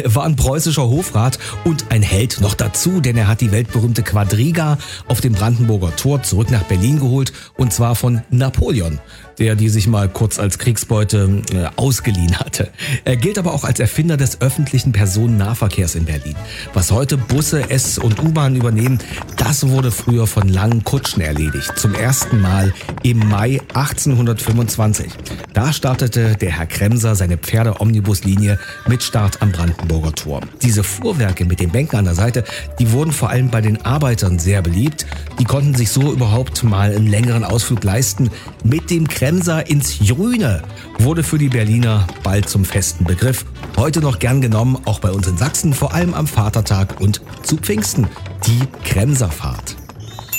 Er war ein preußischer Hofrat und ein Held noch dazu, denn er hat die weltberühmte Quadriga auf dem Brandenburger Tor zurück nach Berlin geholt und zwar von Napoleon, der die sich mal kurz als Kriegsbeute ausgeliehen hatte. Er gilt aber auch als Erfinder des öffentlichen Personennahverkehrs in Berlin. Was heute Busse, S- und U-Bahn übernehmen, das wurde früher von langen Kutschen erledigt. Zum ersten Mal im Mai 1825. Da startete der Herr Kremser seine Pferde-Omnibuslinie mit Start am Brandenburger Tor. Diese Fuhrwerke mit den Bänken an der Seite, die wurden vor allem bei den Arbeitern sehr beliebt. Die konnten sich so überhaupt mal einen längeren Ausflug leisten. Mit dem Kremser ins Grüne wurde für die Berliner bald zum festen Begriff. Heute noch gern genommen, auch bei uns in Sachsen, vor allem am Vatertag und zu Pfingsten, die Kremserfahrt.